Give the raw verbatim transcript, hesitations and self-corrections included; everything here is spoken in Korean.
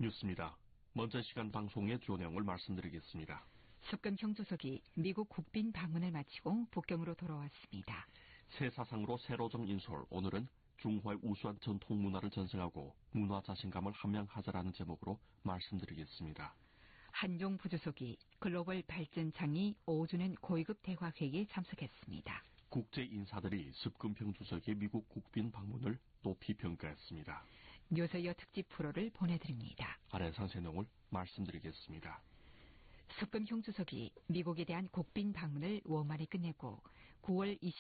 뉴스입니다. 먼저 시간 방송의 주요 내용을 말씀드리겠습니다. 석근형 주석이 미국 국빈 방문을 마치고 북경으로 돌아왔습니다. 새 사상으로 새로 정 인솔, 오늘은 중화의 우수한 전통 문화를 전승하고 문화 자신감을 함양하자라는 제목으로 말씀드리겠습니다. 한종 부주석이 글로벌 발전 장이 오 주년 고위급 대화회의에 참석했습니다. 국제 인사들이 습근평 주석의 미국 국빈 방문을 높이 평가했습니다. 묘서여 특집 프로를 보내드립니다. 아래 상세 내용을 말씀드리겠습니다. 습근형 주석이 미국에 대한 국빈 방문을 원만히 끝내고 구월